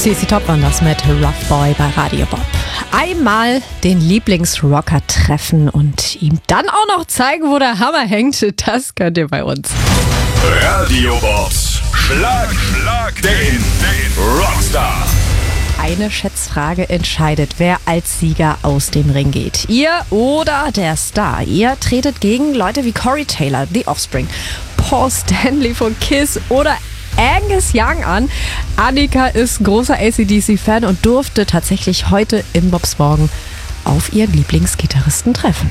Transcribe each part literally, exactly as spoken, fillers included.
C C Top waren das mit Rough Boy bei Radio Bob. Einmal den Lieblingsrocker treffen und ihm dann auch noch zeigen, wo der Hammer hängt, das könnt ihr bei uns. Radio Bobs Schlagerschlag den, den Rockstar. Eine Schätzfrage entscheidet, wer als Sieger aus dem Ring geht. Ihr oder der Star. Ihr tretet gegen Leute wie Corey Taylor, The Offspring, Paul Stanley von Kiss oder Angus Young an. Annika ist großer A C D C-Fan und durfte tatsächlich heute in Bobs Morgen auf ihren Lieblingsgitarristen treffen.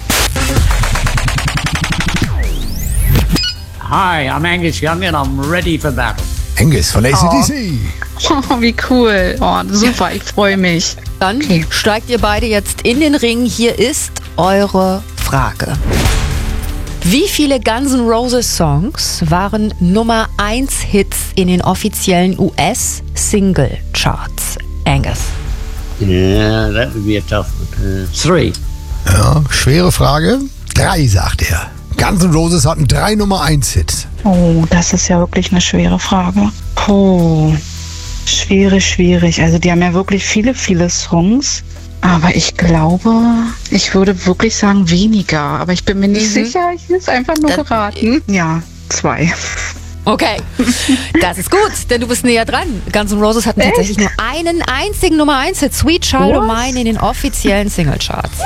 Hi, I'm Angus Young and I'm ready for battle. Angus von A C D C. Oh, wie cool. Oh, super, ich freue mich. Dann Okay. steigt ihr beide jetzt in den Ring. Hier ist eure Frage. Wie viele Guns N' Roses Songs waren Nummer eins Hits in den offiziellen U S-Single-Charts? Angus. Yeah, that would be a tough one. Uh, three. Ja, schwere Frage. Drei, sagt er. Guns N' Roses hatten drei Nummer eins Hits. Oh, das ist ja wirklich eine schwere Frage. Oh, schwierig, schwierig. Also die haben ja wirklich viele, viele Songs. Aber ich glaube, ich würde wirklich sagen weniger. Aber ich bin mir nicht Mhm. sicher. Ich will es einfach nur Das- geraten. Ja, zwei. Okay, das ist gut, denn du bist näher dran. Guns N' Roses hatten Echt? tatsächlich nur einen einzigen Nummer eins Hit, Sweet Child O' Was? Mine, in den offiziellen Single-Charts.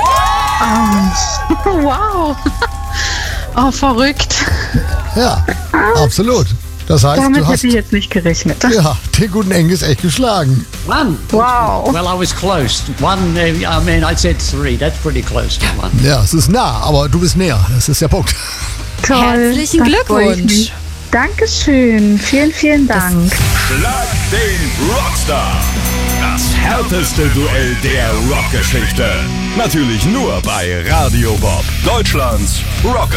Wow. Oh, verrückt. Ja, absolut. Das heißt, Damit du hast hätte ich jetzt nicht gerechnet. ja, den guten Angus echt geschlagen. One. Wow. Well, I was close. One, uh, I mean, I said three. That's pretty close to one. Ja, es ist nah, aber du bist näher. Das ist der Punkt. Toll. Herzlichen da freu ich Glückwunsch. mich. Dankeschön. Vielen, vielen Dank. Schlag den Rockstar. Das härteste Duell der Rockgeschichte. Natürlich nur bei Radio Bob, Deutschlands Rocker.